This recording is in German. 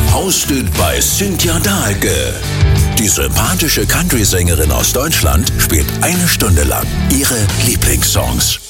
hosted by Cynthia Dahlke. Die sympathische Country-Sängerin aus Deutschland spielt 1 Stunde lang ihre Lieblingssongs.